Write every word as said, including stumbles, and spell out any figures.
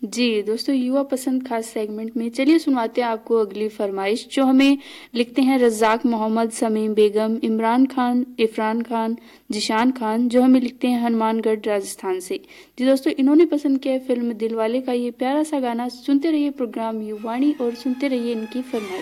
जी दोस्तों, युवा पसंद खास सेगमेंट में चलिए सुनवाते हैं आपको अगली फरमाइश, जो हमें लिखते हैं रज़ाक मोहम्मद, समीम बेगम, इमरान खान, इरफान खान, जिशान खान, जो हमें लिखते हैं हनुमानगढ़ राजस्थान से। जी दोस्तों, इन्होंने पसंद किया है फिल्म दिलवाले का ये प्यारा सा गाना। सुनते रहिए प्रोग्राम युवाणी और सुनते रहिए इनकी फरमाइश।